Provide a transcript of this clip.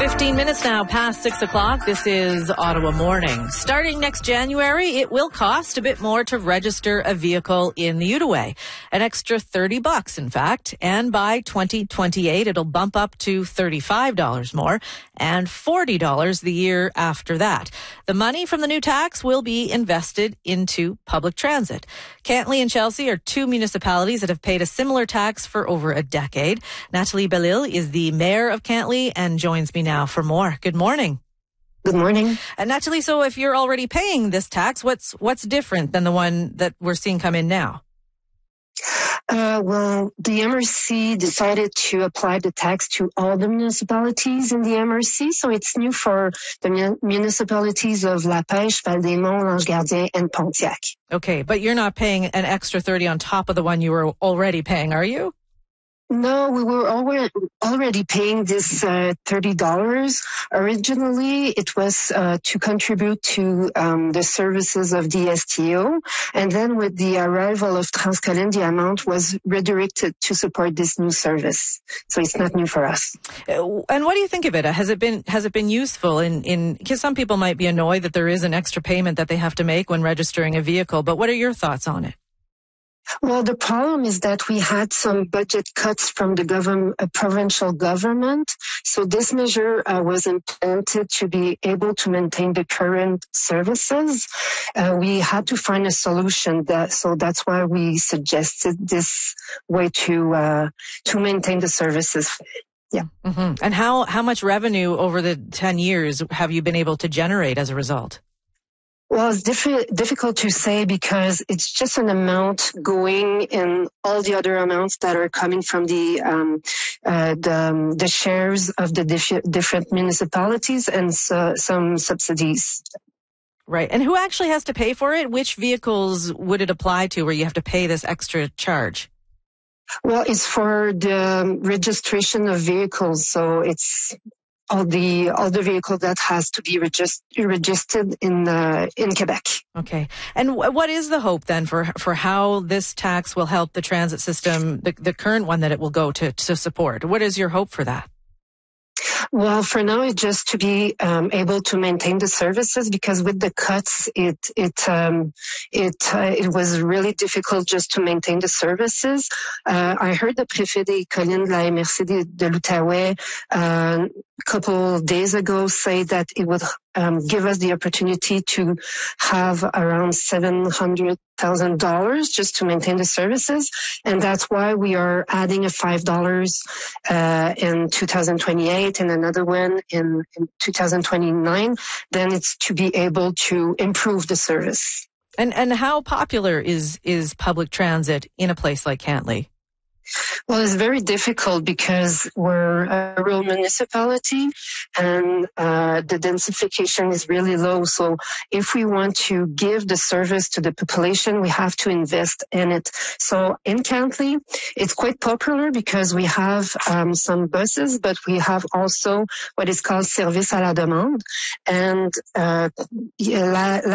15 minutes now past 6 o'clock. This is Ottawa Morning. Starting next January, it will cost a bit more to register a vehicle in the Outaouais. An extra $30, in fact. And by 2028, it'll bump up to $35 more and $40 the year after that. The money from the new tax will be invested into public transit. Cantley and Chelsea are two municipalities that have paid a similar tax for over a decade. Nathalie Bellil is the mayor of Cantley and joins me now for more. Good morning. Good morning. Nathalie, so if you're already paying this tax, what's different than the one that we're seeing come in now? Well, the MRC decided to apply the tax to all the municipalities in the MRC, so it's new for the municipalities of La Pêche, Val-des-Monts, L'Ange-Gardien, and Pontiac. Okay, but you're not paying an extra $30 on top of the one you were already paying, are you? No, we were already paying this $30. Originally, it was to contribute to the services of the STO, and then with the arrival of Transcolline, the amount was redirected to support this new service. So it's not new for us. And what do you think of it? Has it been useful because some people might be annoyed that there is an extra payment that they have to make when registering a vehicle, but what are your thoughts on it? Well, the problem is that we had some budget cuts from the provincial government. So this measure was implemented to be able to maintain the current services. We had to find a solution so that's why we suggested this way to maintain the services. Yeah. Mm-hmm. And how much revenue over the 10 years have you been able to generate as a result? Well, it's difficult to say because it's just an amount going in all the other amounts that are coming from the shares of the different municipalities and some subsidies. Right. And who actually has to pay for it? Which vehicles would it apply to where you have to pay this extra charge? Well, it's for the registration of vehicles. So it's all the vehicles that has to be registered in Quebec. Okay. And what is the hope then for how this tax will help the transit system, the current one that it will go to support? What is your hope for that? Well, for now, it's just to be able to maintain the services because with the cuts, it was really difficult just to maintain the services. I heard the Préfet des Collines de la MRC de l'Outaouais a couple days ago say that it would give us the opportunity to have around $700,000 just to maintain the services. And that's why we are adding a $5 in 2028 and another one in 2029. Then it's to be able to improve the service. And how popular is public transit in a place like Cantley? Well, it's very difficult because we're a rural municipality and the densification is really low. So if we want to give the service to the population, we have to invest in it. So in Cantley, it's quite popular because we have some buses, but we have also what is called service à la demande. And